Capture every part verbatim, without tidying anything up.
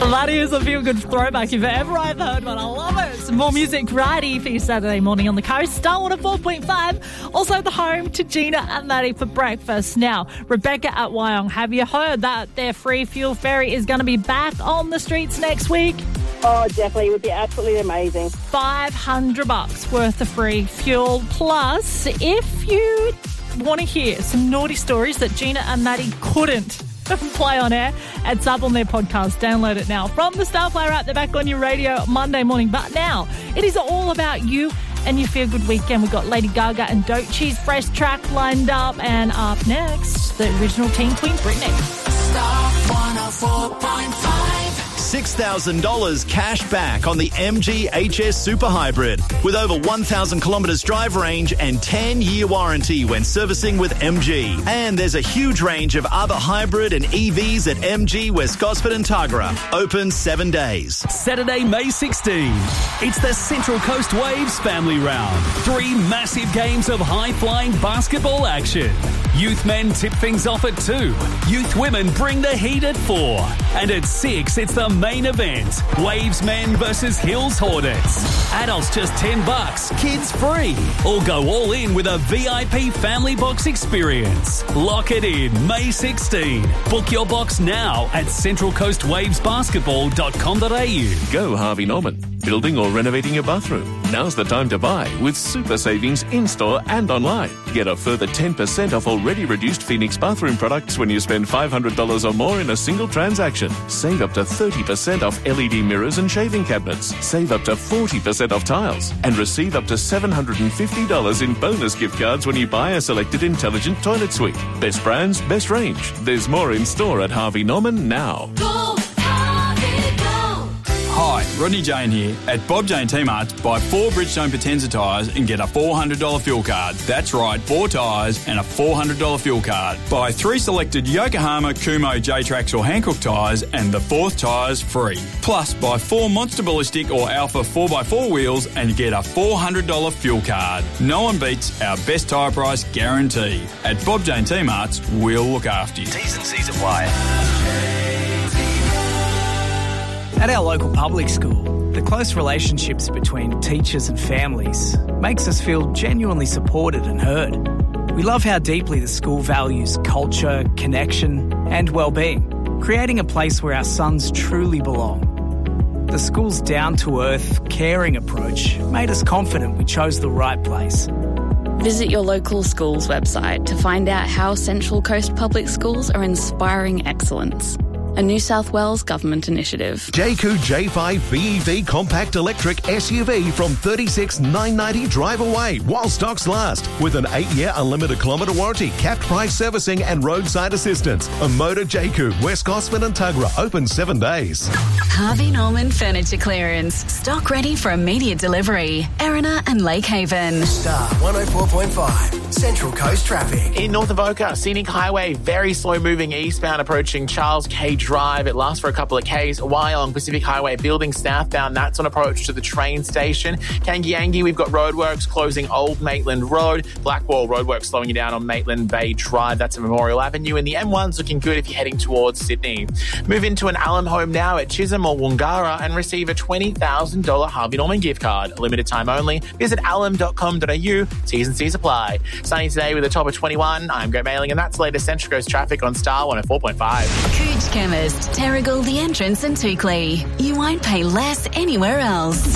That is a feel-good throwback if ever I've heard one. I love it. Some more music right here for your Saturday morning on the coast. Star one oh four point five. Also the home to Gina and Maddie for breakfast. Now, Rebecca at Wyong, have you heard that their free fuel ferry is going to be back on the streets next week? Oh, definitely. It would be absolutely amazing. five hundred bucks worth of free fuel. Plus, if you want to hear some naughty stories that Gina and Maddie couldn't play on air, it's up on their podcast. Download it now from the Star Player app. They're back on your radio Monday morning. But now, it is all about you and your Feel Good weekend. We've got Lady Gaga and Doechie's fresh track lined up. And up next, the original Teen Queen, Britney. Star one oh four point five. six thousand dollars cash back on the M G H S Super Hybrid with over one thousand kilometres drive range and ten-year warranty when servicing with M G. And there's a huge range of other hybrid and E Vs at M G West Gosford and Tuggerah. Open seven days. Saturday, May sixteenth. It's the Central Coast Waves Family Round. Three massive games of high-flying basketball action. Youth men tip things off at two. Youth women bring the heat at four. And at six, it's the main event. Waves men versus Hills Hornets. Adults just ten bucks, kids free. Or go all in with a V I P family box experience. Lock it in May sixteenth. Book your box now at central coast waves basketball dot com dot a u. Go Harvey Norman. Building or renovating your bathroom? Now's the time to buy with super savings in-store and online. Get a further ten percent off already reduced Phoenix bathroom products when you spend five hundred dollars or more in a single transaction. Save up to thirty percent off L E D mirrors and shaving cabinets. Save up to forty percent off tiles. And receive up to seven hundred fifty dollars in bonus gift cards when you buy a selected intelligent toilet suite. Best brands, best range. There's more in store at Harvey Norman now. Go, Harvey, go. Hi, Rodney Jane here. At Bob Jane T-Marts, buy four Bridgestone Potenza tyres and get a four hundred dollars fuel card. That's right, four tyres and a four hundred dollars fuel card. Buy three selected Yokohama, Kumo, J-Trax or Hankook tyres and the fourth tyre's free. Plus, buy four Monster Ballistic or Alpha four by four wheels and get a four hundred dollars fuel card. No one beats our best tyre price guarantee. At Bob Jane T-Marts, we'll look after you. T's and C's apply. At our local public school, the close relationships between teachers and families makes us feel genuinely supported and heard. We love how deeply the school values culture, connection and well-being, creating a place where our sons truly belong. The school's down-to-earth, caring approach made us confident we chose the right place. Visit your local school's website to find out how Central Coast Public Schools are inspiring excellence. A New South Wales government initiative. Jayco J five B E V compact electric S U V from thirty-six thousand nine hundred ninety drive away while stocks last with an eight-year unlimited kilometre warranty, capped price servicing and roadside assistance. A Motor Jayco, West Gosford and Tuggerah, open seven days. Harvey Norman Furniture Clearance. Stock ready for immediate delivery. Erina and Lake Haven. Star one oh four point five. Central Coast traffic. In North Avoca, scenic highway, very slow moving eastbound approaching Charles K. Drive. It lasts for a couple of Ks. Wyong Pacific Highway building southbound. That's on approach to the train station. Kangiangi, we've got roadworks closing Old Maitland Road. Blackwall roadworks slowing you down on Maitland Bay Drive. That's at Memorial Avenue. And the M one's looking good if you're heading towards Sydney. Move into an Alum home now at Chisholm or Woongarra and receive a twenty thousand dollars Harvey Norman gift card. Limited time only. Visit alum dot com dot a u. T's and C's apply. Sunny today with a top of twenty-one. I'm Greg Mailing and that's the latest Central Coast traffic on Star one oh four point five. Cooch Chemist, Terrigal the entrance and Toukley. You won't pay less anywhere else.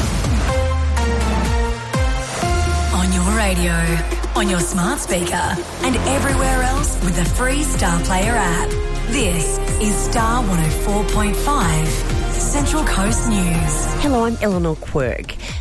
On your radio, on your smart speaker, and everywhere else with the free Star Player app. This is Star one oh four point five, Central Coast News. Hello, I'm Eleanor Quirk.